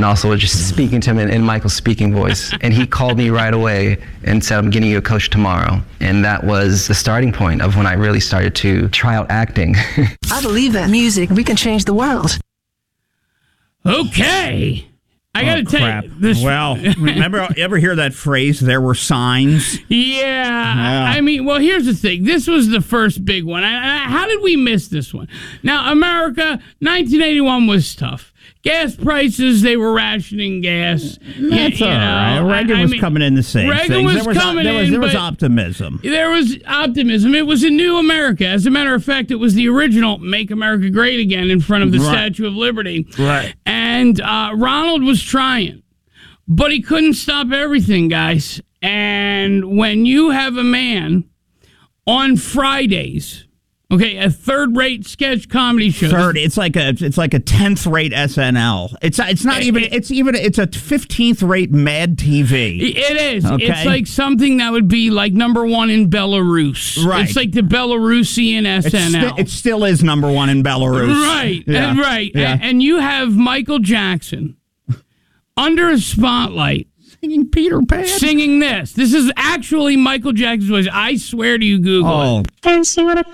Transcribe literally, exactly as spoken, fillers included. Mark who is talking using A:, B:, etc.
A: also just speaking to him in, in Michael's speaking voice. And he called me right away and said, I'm getting you a coach tomorrow. And that was the starting point of when I really started to try out acting.
B: I believe that music, we can change the world.
C: Okay. I got to
D: oh,
C: tell
D: crap.
C: you. This
D: Well, remember, ever hear that phrase, there were signs?
C: Yeah,
D: Yeah.
C: I mean, well, here's the thing. This was the first big one. I, I, how did we miss this one? Now, America, nineteen eighty-one was tough. Gas prices, they were rationing gas.
D: That's
C: you
D: all right.
C: know,
D: Reagan
C: I- I
D: was
C: mean,
D: coming in the same
C: Reagan
D: things.
C: was
D: there was,
C: coming
D: there was,
C: in,
D: there was
C: but-
D: optimism.
C: There was optimism. It was a new America. As a matter of fact, it was the original Make America Great Again in front of the
D: Right.
C: Statue of Liberty.
D: Right.
C: And uh, Ronald was trying, but he couldn't stop everything, guys. And when you have a man on Fridays, okay, a third-rate sketch comedy show.
D: Third, it's like a it's like a tenth rate S N L. It's it's not even it's even it's a fifteenth rate Mad T V.
C: It is.
D: Okay.
C: It's like something that would be like number one in Belarus.
D: Right.
C: It's like the Belarusian S
D: It's
C: N L.
D: sti- it still is number one in Belarus.
C: Right,
D: Yeah.
C: and right.
D: Yeah.
C: And, and you have Michael Jackson under a spotlight
D: Singing Peter Pan.
C: singing this. This is actually Michael Jackson's voice. I swear to you, Google
D: Oh,
C: it.
E: Dancing with a